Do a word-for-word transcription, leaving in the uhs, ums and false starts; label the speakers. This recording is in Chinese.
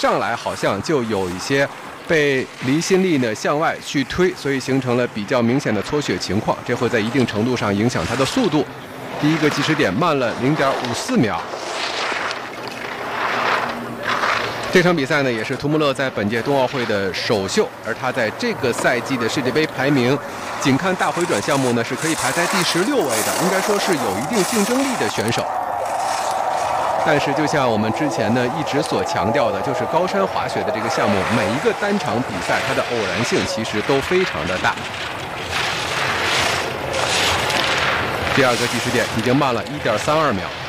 Speaker 1: 上来好像就有一些被离心力呢向外去推，所以形成了比较明显的搓血情况，这会在一定程度上影响它的速度。第一个计时点慢了 零点五四秒。这场比赛呢，也是图穆勒在本届冬奥会的首秀，而他在这个赛季的世界杯排名，仅看大回转项目呢，是可以排在第十六位的，应该说是有一定竞争力的选手。但是，就像我们之前呢一直所强调的，就是高山滑雪的这个项目，每一个单场比赛它的偶然性其实都非常的大。第二个计时点已经慢了 一点三二秒。